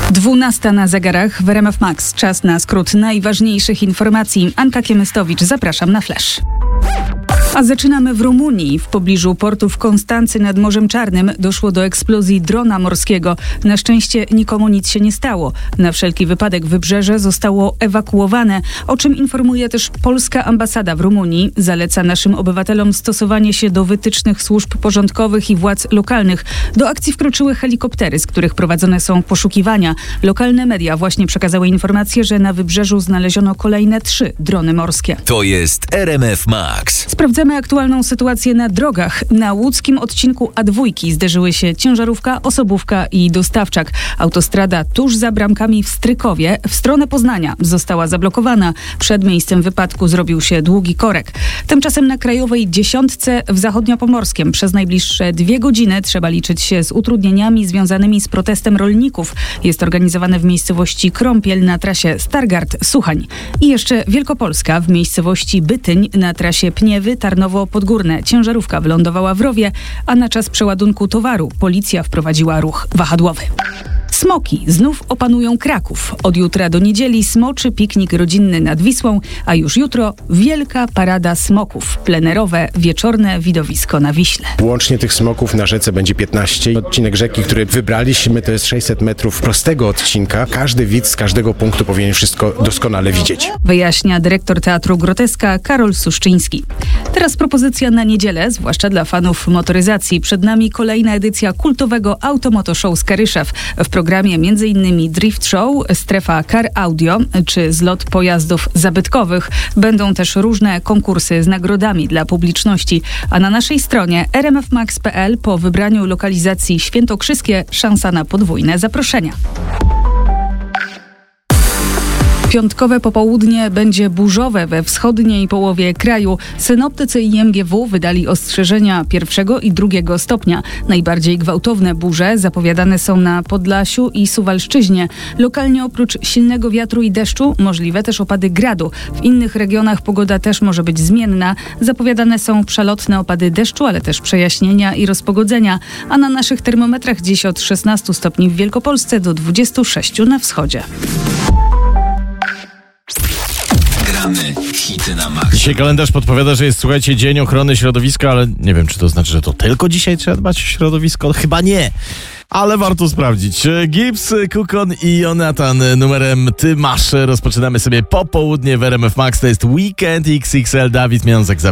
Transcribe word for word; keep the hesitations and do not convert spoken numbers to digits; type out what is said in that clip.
dwunasta na zegarach w R M F Max. Czas na skrót najważniejszych informacji. Anka Kiemystowicz, zapraszam na Flash. A zaczynamy w Rumunii. W pobliżu portu w Konstancy nad Morzem Czarnym doszło do eksplozji drona morskiego. Na szczęście nikomu nic się nie stało. Na wszelki wypadek wybrzeże zostało ewakuowane, o czym informuje też polska ambasada w Rumunii. Zaleca naszym obywatelom stosowanie się do wytycznych służb porządkowych i władz lokalnych. Do akcji wkroczyły helikoptery, z których prowadzone są poszukiwania. Lokalne media właśnie przekazały informację, że na wybrzeżu znaleziono kolejne trzy drony morskie. To jest R M F Max. Sprawdzamy aktualną sytuację na drogach. Na łódzkim odcinku A dwa zderzyły się ciężarówka, osobówka i dostawczak. Autostrada tuż za bramkami w Strykowie w stronę Poznania została zablokowana. Przed miejscem wypadku zrobił się długi korek. Tymczasem na krajowej dziesiątce w Zachodniopomorskiem przez najbliższe dwie godziny trzeba liczyć się z utrudnieniami związanymi z protestem rolników. Jest organizowane w miejscowości Krąpiel na trasie Stargard-Suchań. I jeszcze Wielkopolska w miejscowości Bytyń na trasie Pniewy Tarnowo-Podgórne. Ciężarówka wylądowała w rowie, a na czas przeładunku towaru policja wprowadziła ruch wahadłowy. Smoki znów opanują Kraków. Od jutra do niedzieli smoczy piknik rodzinny nad Wisłą, a już jutro wielka parada smoków. Plenerowe, wieczorne widowisko na Wiśle. Łącznie tych smoków na rzece będzie piętnaście. Odcinek rzeki, który wybraliśmy, to jest sześćset metrów prostego odcinka. Każdy widz z każdego punktu powinien wszystko doskonale widzieć. Wyjaśnia dyrektor Teatru Groteska Karol Suszczyński. Teraz propozycja na niedzielę, zwłaszcza dla fanów motoryzacji. Przed nami kolejna edycja kultowego Automoto Show z Karyszew. W programie m.in. Drift Show, strefa Car Audio czy zlot pojazdów zabytkowych. Będą też różne konkursy z nagrodami dla publiczności. A na naszej stronie r m f max kropka p l po wybraniu lokalizacji świętokrzyskie szansa na podwójne zaproszenia. Piątkowe popołudnie będzie burzowe we wschodniej połowie kraju. Synoptycy i M G W wydali ostrzeżenia pierwszego i drugiego stopnia. Najbardziej gwałtowne burze zapowiadane są na Podlasiu i Suwalszczyźnie. Lokalnie oprócz silnego wiatru i deszczu możliwe też opady gradu. W innych regionach pogoda też może być zmienna. Zapowiadane są przelotne opady deszczu, ale też przejaśnienia i rozpogodzenia. A na naszych termometrach dziś od szesnastu stopni w Wielkopolsce do dwudziestu sześciu na wschodzie. Hity na maksa. Dzisiaj kalendarz podpowiada, że jest, słuchajcie, Dzień Ochrony Środowiska, ale nie wiem, czy to znaczy, że to tylko dzisiaj trzeba dbać o środowisko. Chyba nie, ale warto sprawdzić. Gibbs, Kukon i Jonathan numerem Ty masz. Rozpoczynamy sobie popołudnie w R M F Max. To jest Weekend X X L, Dawid Miązek.